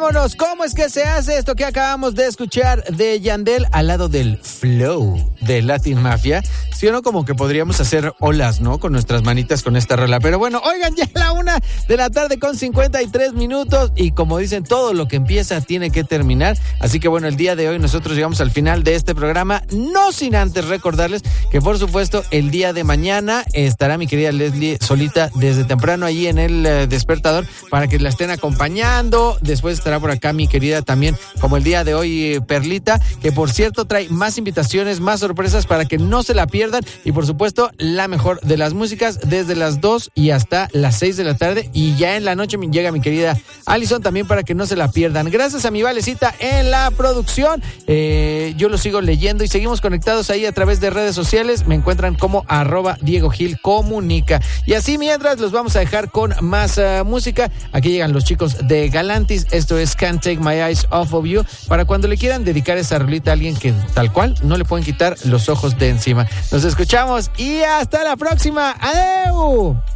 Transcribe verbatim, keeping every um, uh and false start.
vámonos. ¿Cómo es que se hace esto que acabamos de escuchar de Yandel al lado del flow de Latin Mafia? Sí o no, como que podríamos hacer olas, ¿no? Con nuestras manitas con esta rola. Pero bueno, oigan, ya la una de la tarde con cincuenta y tres minutos. Y como dicen, todo lo que empieza tiene que terminar. Así que bueno, el día de hoy nosotros llegamos al final de este programa. No sin antes recordarles que por supuesto el día de mañana estará mi querida Leslie solita desde temprano allí en el eh, despertador para que la estén acompañando. Después estará por acá mi querida también, como el día de hoy, Perlita, que por cierto trae más invitaciones, más sorpresas para que no se la pierdan. Y por supuesto, la mejor de las músicas desde las dos y hasta las seis de la tarde. Y ya en la noche llega mi querida Alison también para que no se la pierdan. Gracias a mi Valecita en la producción. Eh, yo lo sigo leyendo y seguimos conectados ahí a través de redes sociales. Me encuentran como arroba Diego Gil Comunica. Y así mientras los vamos a dejar con más uh, música. Aquí llegan los chicos de Galantis. Esto es Can't Take My Eyes Off of You. Para cuando le quieran dedicar esa rolita a alguien que tal cual no le pueden quitar los ojos de encima. Nos escuchamos y hasta la próxima. ¡Adeu!